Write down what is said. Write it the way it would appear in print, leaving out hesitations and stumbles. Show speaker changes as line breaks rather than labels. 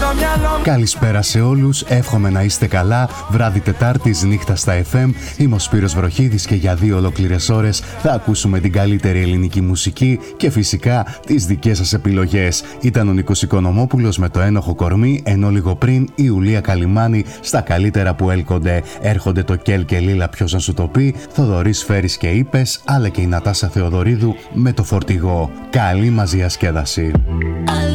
Καλησπέρα σε όλους, εύχομαι να είστε καλά. Βράδυ Τετάρτης, νύχτα στα FM. Είμαι ο Σπύρος Βροχίδης και για 2 ολόκληρες ώρες θα ακούσουμε την καλύτερη ελληνική μουσική και φυσικά τις δικές σας επιλογές. Ήταν ο Νίκος Οικονομόπουλος με το ένοχο κορμί, ενώ λίγο πριν η Ιουλία Καλιμάνη στα καλύτερα που έλκονται. Έρχονται το Κέλ και Λίλα, ποιος να σου το πει, Θοδωρής Φέρης και Είπες, αλλά και η Νατάσα Θεοδωρίδου με το Φορτηγό. Καλή μαζί ασκέδαση.